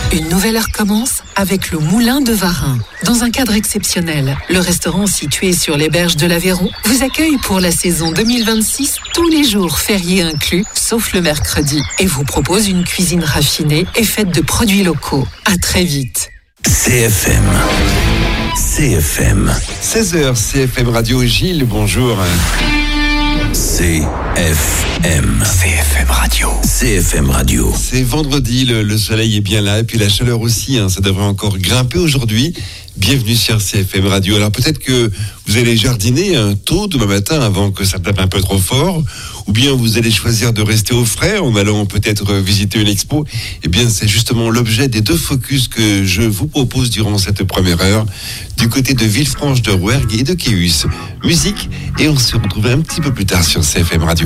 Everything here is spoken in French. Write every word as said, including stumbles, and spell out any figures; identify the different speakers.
Speaker 1: Une nouvelle heure commence avec le Moulin de Varin. Dans un cadre exceptionnel, le restaurant situé sur les berges de l'Aveyron vous accueille pour la saison deux mille vingt-six, tous les jours fériés inclus, sauf le mercredi, et vous propose une cuisine raffinée et faite de produits locaux. À très vite.
Speaker 2: C F M. C F M.
Speaker 3: seize heures, C F M Radio. Gilles, bonjour.
Speaker 2: C F M. C F M Radio. C F M Radio.
Speaker 3: C'est vendredi, le, le soleil est bien là, et puis la chaleur aussi, hein, ça devrait encore grimper aujourd'hui. Bienvenue sur C F M Radio. Alors peut-être que vous allez jardiner hein, tôt demain matin avant que ça tape un peu trop fort, ou bien vous allez choisir de rester au frais en allant peut-être visiter une expo. Eh bien c'est justement l'objet des deux focus que je vous propose durant cette première heure, du côté de Villefranche de Rouergue et de Quéhus. Musique, et on se retrouve un petit peu plus tard sur C F M Radio.